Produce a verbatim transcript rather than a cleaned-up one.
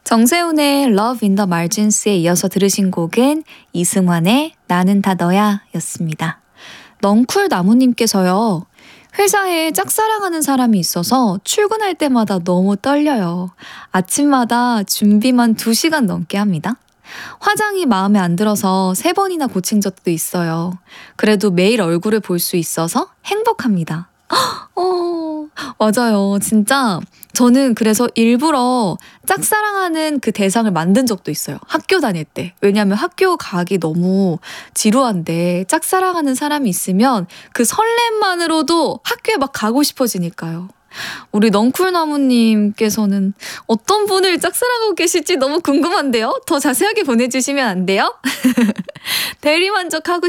정세훈의 Love in the Margins에 이어서 들으신 곡은 이승환의 나는 다 너야 였습니다. 넝쿨 나무님께서요. 회사에 짝사랑하는 사람이 있어서 출근할 때마다 너무 떨려요. 아침마다 준비만 두 시간 넘게 합니다. 화장이 마음에 안 들어서 세 번이나 고친 적도 있어요. 그래도 매일 얼굴을 볼 수 있어서 행복합니다. 어, 맞아요. 진짜 저는 그래서 일부러 짝사랑하는 그 대상을 만든 적도 있어요. 학교 다닐 때. 왜냐하면 학교 가기 너무 지루한데 짝사랑하는 사람이 있으면 그 설렘만으로도 학교에 막 가고 싶어지니까요. 우리 넝쿨나무님께서는 어떤 분을 짝사랑하고 계실지 너무 궁금한데요. 더 자세하게 보내주시면 안 돼요? 대리만족하고